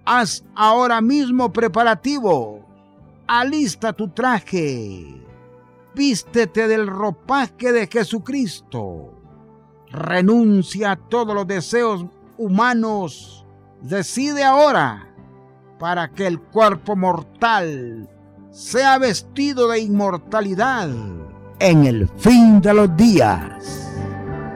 Haz ahora mismo preparativo. Alista tu traje. Vístete del ropaje de Jesucristo. Renuncia a todos los deseos humanos. Decide ahora para que el cuerpo mortal sea vestido de inmortalidad en el fin de los días.